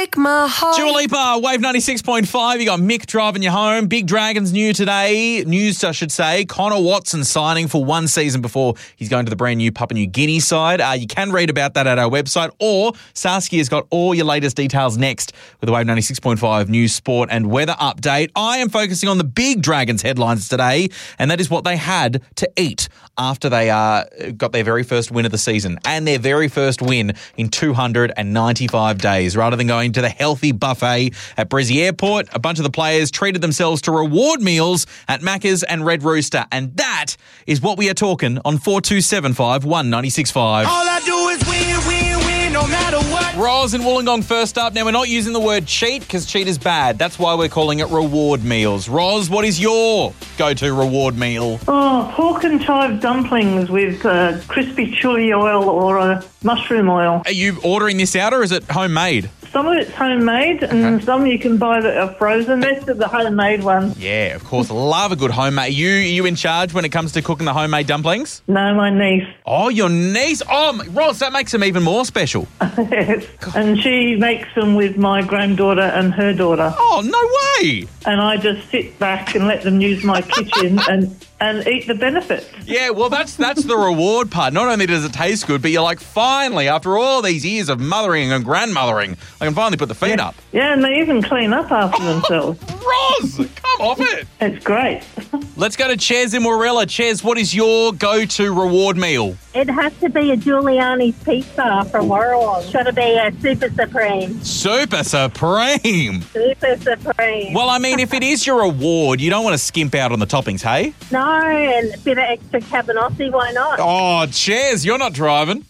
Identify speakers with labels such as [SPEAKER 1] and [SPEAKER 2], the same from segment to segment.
[SPEAKER 1] break my heart.
[SPEAKER 2] Dua Lipa, Wave 96.5. You got Mick driving you home. Big Dragons news, I should say. Connor Watson signing for one season before he's going to the brand new Papua New Guinea side. You can read about that at our website, or Saskia's got all your latest details next with the Wave 96.5 news, sport and weather update. I am focusing on the Big Dragons headlines today, and that is what they had to eat after they got their very first win of the season and their very first win in 295 days. Rather than going to the healthy buffet at Brizzy Airport, a bunch of the players treated themselves to reward meals at Macca's and Red Rooster, and that is what we are talking on 4275 1965.
[SPEAKER 3] All I do is win, no matter what.
[SPEAKER 2] Roz and Wollongong first up. Now, we're not using the word cheat because cheat is bad. That's why we're calling it reward meals. Roz, what is your go-to reward meal?
[SPEAKER 4] Oh, pork and chive dumplings with crispy chili oil or mushroom oil.
[SPEAKER 2] Are you ordering this out or is it homemade?
[SPEAKER 4] Some of it's homemade and some you can buy that are frozen. Most of the homemade ones.
[SPEAKER 2] Yeah, of course. Love a good homemade. Are you in charge when it comes to cooking the homemade dumplings?
[SPEAKER 4] No, my niece.
[SPEAKER 2] Oh, your niece. Oh, Roz, that makes them even more special.
[SPEAKER 4] Yes. And she makes them with my granddaughter and her daughter.
[SPEAKER 2] Oh, no way.
[SPEAKER 4] And I just sit back and let them use my kitchen and eat the benefits.
[SPEAKER 2] Yeah, well, that's the reward part. Not only does it taste good, but you're like, finally, after all these years of mothering and grandmothering, I can finally put the feet up.
[SPEAKER 4] Yeah, and they even clean up after themselves.
[SPEAKER 2] Roz, come off it.
[SPEAKER 4] It's great.
[SPEAKER 2] Let's go to Ches in Warrella. Ches, what is your go-to reward meal?
[SPEAKER 5] It has to be a Giuliani's pizza from Warrell. Should it be a Super Supreme?
[SPEAKER 2] Super Supreme.
[SPEAKER 5] Super Supreme.
[SPEAKER 2] Well, I mean, if it is your reward, you don't want to skimp out on the toppings, hey?
[SPEAKER 5] No, and a bit of extra cabanossi, why not?
[SPEAKER 2] Oh, Ches, you're not driving.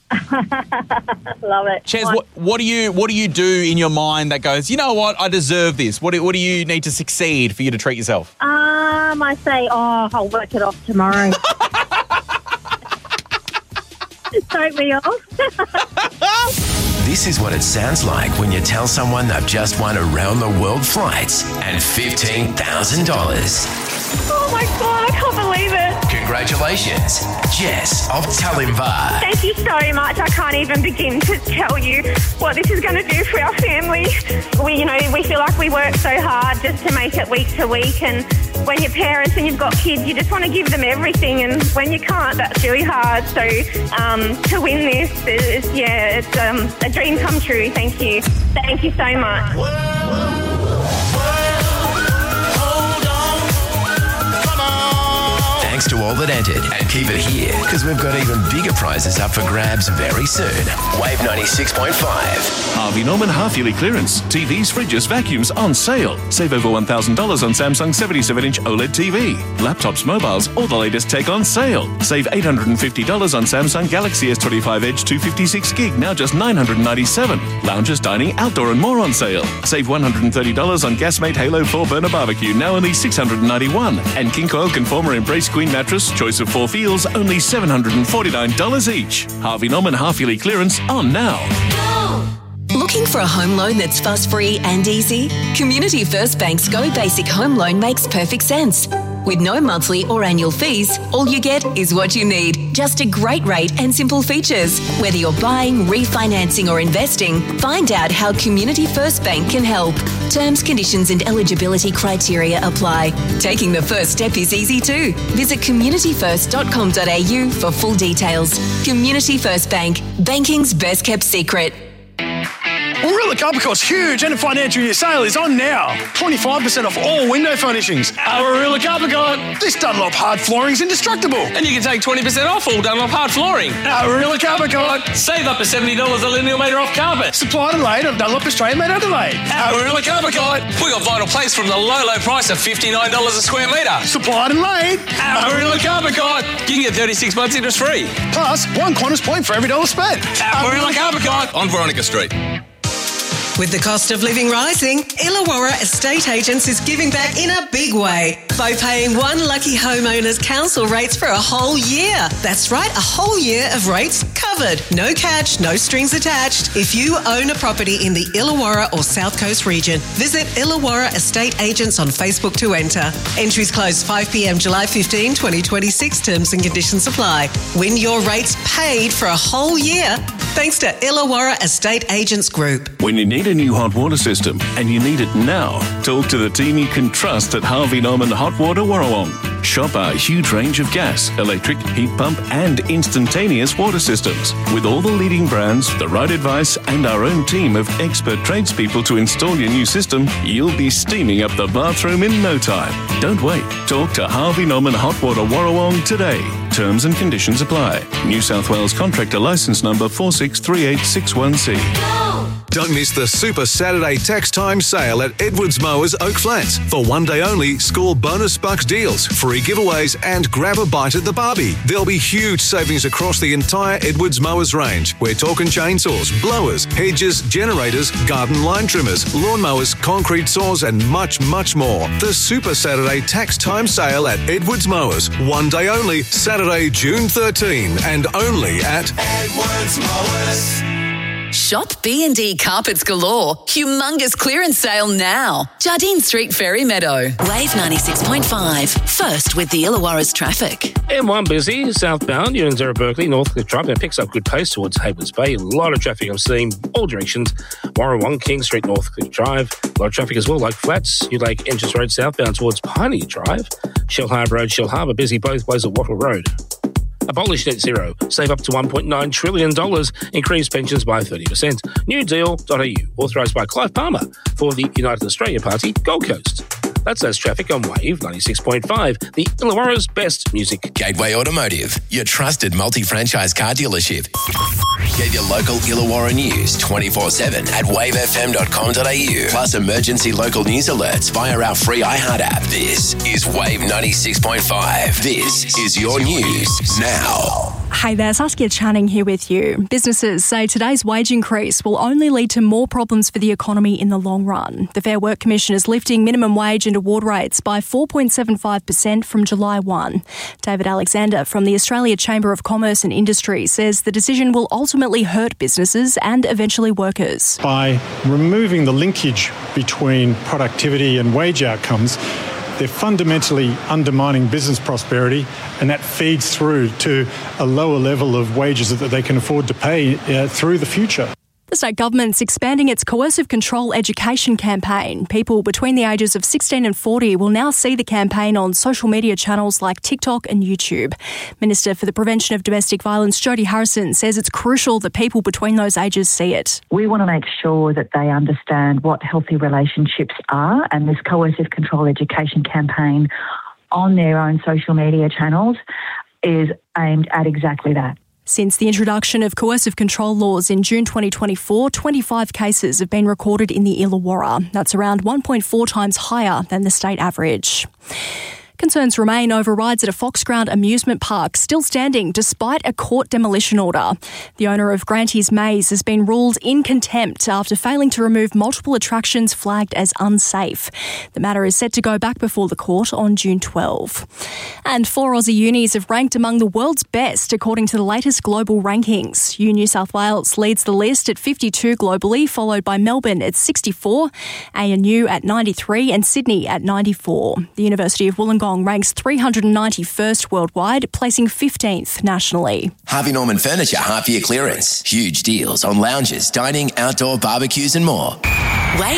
[SPEAKER 5] Love it.
[SPEAKER 2] Ches, what do you do in your mind that goes, you know what, I deserve this? What do you need to succeed for you to treat yourself?
[SPEAKER 5] I say, I'll work it off tomorrow. Take me off.
[SPEAKER 6] This is what it sounds like when you tell someone they've just won around-the-world flights and $15,000.
[SPEAKER 7] Oh my God, I can't believe it.
[SPEAKER 6] Congratulations, Jess of Tallimbar.
[SPEAKER 7] Thank you so much. I can't even begin to tell you what this is going to do for our family. We feel like we work so hard just to make it week to week, and when you're parents and you've got kids, you just want to give them everything, and when you can't, that's really hard. So to win this it's a dream come true. Thank you. Thank you so much.
[SPEAKER 6] Thanks to all that entered, and keep it here because we've got even bigger prizes up for grabs very soon. Wave 96.5.
[SPEAKER 8] Harvey Norman half-yearly clearance. TVs, fridges, vacuums on sale. Save over $1,000 on Samsung 77-inch OLED TV. Laptops, mobiles, all the latest tech on sale. Save $850 on Samsung Galaxy S25 Edge 256 gig, now just $997. Lounges, dining, outdoor and more on sale. Save $130 on Gasmate Halo 4-burner barbecue, now only $691. And King Coil Conformer Embrace Queen mattress, choice of 4 feels, only $749 each. Harvey Norman half-yearly clearance on now.
[SPEAKER 1] Looking for a home loan that's fuss-free and easy? Community First Bank's Go Basic Home Loan makes perfect sense. With no monthly or annual fees, all you get is what you need. Just a great rate and simple features. Whether you're buying, refinancing or investing, find out how Community First Bank can help. Terms, conditions and eligibility criteria apply. Taking the first step is easy too. Visit communityfirst.com.au for full details. Community First Bank, banking's best kept secret.
[SPEAKER 9] Warrilla Carpet's huge end of financial year sale is on now. 25% off all window furnishings. Warrilla Carpet. This Dunlop hard flooring's indestructible.
[SPEAKER 10] And you can take 20% off all Dunlop hard flooring.
[SPEAKER 9] Warrilla Carpet.
[SPEAKER 10] Save up to $70 a linear metre off carpet.
[SPEAKER 9] Supplied and laid on Dunlop Australia made Adelaide.
[SPEAKER 10] Warrilla Carpet. We got vinyl plates from the low price of $59 a square metre.
[SPEAKER 9] Supplied and laid.
[SPEAKER 10] Warrilla Carpet. You can get 36 months interest free.
[SPEAKER 9] Plus, one Qantas point for every dollar spent.
[SPEAKER 10] Warrilla Carpet on Veronica Street.
[SPEAKER 11] With the cost of living rising, Illawarra Estate Agents is giving back in a big way by paying one lucky homeowner's council rates for a whole year. That's right, a whole year of rates covered. No catch, no strings attached. If you own a property in the Illawarra or South Coast region, visit Illawarra Estate Agents on Facebook to enter. Entries close 5 p.m. July 15, 2026. Terms and conditions apply. Win your rates paid for a whole year. Thanks to Illawarra Estate Agents Group.
[SPEAKER 8] When you need a new hot water system and you need it now, talk to the team you can trust at Harvey Norman Hot Water Warrawong. Shop our huge range of gas, electric, heat pump and instantaneous water systems. With all the leading brands, the right advice and our own team of expert tradespeople to install your new system, you'll be steaming up the bathroom in no time. Don't wait. Talk to Harvey Norman Hot Water Warrawong today. Terms and conditions apply. New South Wales Contractor Licence Number 463861C.
[SPEAKER 12] Don't miss the Super Saturday Tax Time sale at Edwards Mowers Oak Flats. For one day only, score bonus bucks deals, free giveaways and grab a bite at the barbie. There'll be huge savings across the entire Edwards Mowers range. We're talking chainsaws, blowers, hedges, generators, garden line trimmers, lawnmowers, concrete saws and much, much more. The Super Saturday Tax Time sale at Edwards Mowers. One day only, Saturday, June 13 and only at
[SPEAKER 3] Edwards Mowers.
[SPEAKER 1] Shop B&D Carpets Galore. Humongous clearance sale now. Jardine Street, Ferry Meadow. Wave 96.5. First with the Illawarra's traffic.
[SPEAKER 13] M1 busy, southbound, Unanderra Berkeley, Northcliffe Drive. It picks up good pace towards Haywards Bay. A lot of traffic I'm seeing, all directions. Warrawong, King Street, Northcliffe Drive. A lot of traffic as well, like Flats, New Lake Entrance Road, southbound towards Pioneer Drive. Shell Harbour Road, Shell Harbour, busy both ways at Wattle Road. Abolish net zero. Save up to $1.9 trillion. Increase pensions by 30%. newdeal.au. Authorised by Clive Palmer for the United Australia Party, Gold Coast. That's traffic on Wave 96.5, the Illawarra's best music.
[SPEAKER 6] Gateway Automotive, your trusted multi-franchise car dealership. Get your local Illawarra news 24/7 at wavefm.com.au. Plus emergency local news alerts via our free iHeart app. This is Wave 96.5. This is your news now.
[SPEAKER 14] Hey there, Saskia Channing here with you. Businesses say today's wage increase will only lead to more problems for the economy in the long run. The Fair Work Commission is lifting minimum wage and award rates by 4.75% from July 1. David Alexander from the Australia Chamber of Commerce and Industry says the decision will ultimately hurt businesses and eventually workers.
[SPEAKER 15] By removing the linkage between productivity and wage outcomes, they're fundamentally undermining business prosperity, and that feeds through to a lower level of wages that they can afford to pay through the future.
[SPEAKER 14] The state government's expanding its coercive control education campaign. People between the ages of 16 and 40 will now see the campaign on social media channels like TikTok and YouTube. Minister for the Prevention of Domestic Violence, Jodie Harrison, says it's crucial that people between those ages see it.
[SPEAKER 16] We want to make sure that they understand what healthy relationships are, and this coercive control education campaign on their own social media channels is aimed at exactly that.
[SPEAKER 14] Since the introduction of coercive control laws in June 2024, 25 cases have been recorded in the Illawarra. That's around 1.4 times higher than the state average. Concerns remain over rides at a Foxground amusement park still standing despite a court demolition order. The owner of Granty's Maze has been ruled in contempt after failing to remove multiple attractions flagged as unsafe. The matter is set to go back before the court on June 12. And 4 Aussie unis have ranked among the world's best according to the latest global rankings. New South Wales leads the list at 52 globally, followed by Melbourne at 64, ANU at 93 and Sydney at 94. The University of Wollongong ranks 391st worldwide, placing 15th nationally.
[SPEAKER 6] Harvey Norman Furniture half-year clearance. Huge deals on lounges, dining, outdoor barbecues and more.
[SPEAKER 1] Wave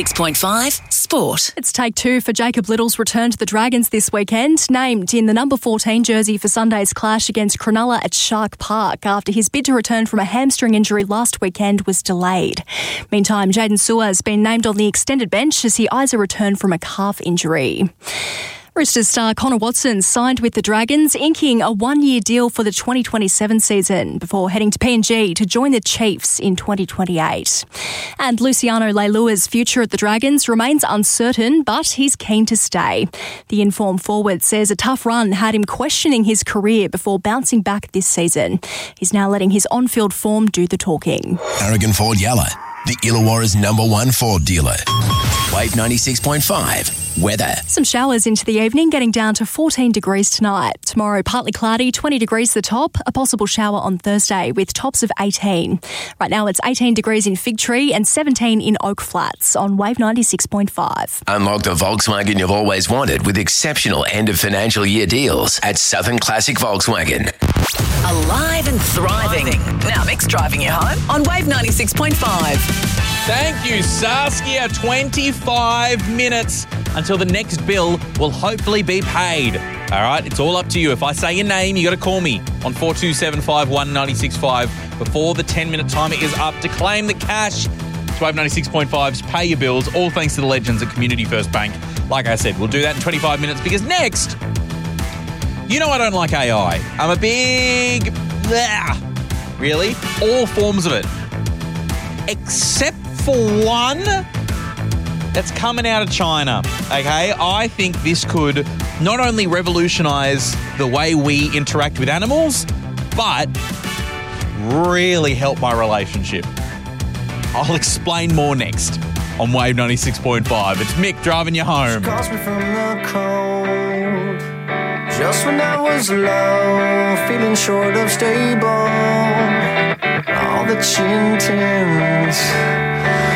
[SPEAKER 1] 96.5 Sport.
[SPEAKER 14] It's take 2 for Jacob Little's return to the Dragons this weekend, named in the number 14 jersey for Sunday's clash against Cronulla at Shark Park after his bid to return from a hamstring injury last weekend was delayed. Meantime, Jaden Sewer has been named on the extended bench as he eyes a return from a calf injury. Roosters star Connor Watson signed with the Dragons, inking a 1-year deal for the 2027 season before heading to PNG to join the Chiefs in 2028. And Luciano Leilua's future at the Dragons remains uncertain, but he's keen to stay. The informed forward says a tough run had him questioning his career before bouncing back this season. He's now letting his on-field form do the talking.
[SPEAKER 6] Aragon Ford Yalla, the Illawarra's #1 Ford dealer. Wave 96.5. Weather.
[SPEAKER 14] Some showers into the evening, getting down to 14 degrees tonight. Tomorrow, partly cloudy, 20 degrees the top. A possible shower on Thursday with tops of 18. Right now, it's 18 degrees in Fig Tree and 17 in Oak Flats on Wave 96.5.
[SPEAKER 6] Unlock the Volkswagen you've always wanted with exceptional end of financial year deals at Southern Classic Volkswagen.
[SPEAKER 1] Alive and thriving. Now Mick's driving you home on Wave 96.5.
[SPEAKER 2] Thank you, Saskia. 25 minutes until the next bill will hopefully be paid. All right, it's all up to you. If I say your name, you got to call me on 4275196.5 before the 10-minute timer is up to claim the cash. It's Wave 96.5's Pay Your Bills, all thanks to the legends at Community First Bank. Like I said, we'll do that in 25 minutes because next, you know I don't like AI. I'm a big... Really? All forms of it. Except for one that's coming out of China, okay? I think this could not only revolutionise the way we interact with animals, but really help my relationship. I'll explain more next on Wave 96.5. It's Mick driving you home.
[SPEAKER 3] Calls me from the cold. Just when I was low, feeling short of stable. All the chin tins